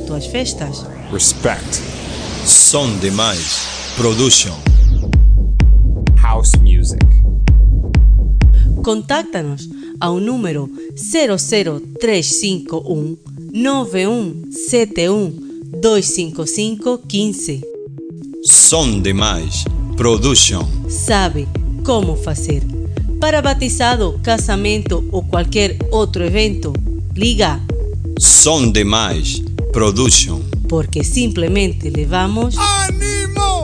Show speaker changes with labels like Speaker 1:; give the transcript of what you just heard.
Speaker 1: tuas festas.
Speaker 2: Respect. Som Demais Production.
Speaker 3: House music.
Speaker 1: Contáctanos ao número 00351 9171 255 15.
Speaker 2: Som Demais Production.
Speaker 1: Sabe como fazer. Para batizado, casamento ou qualquer outro evento, liga.
Speaker 2: Som Demais Production.
Speaker 1: Porque simplesmente levamos
Speaker 2: Animo!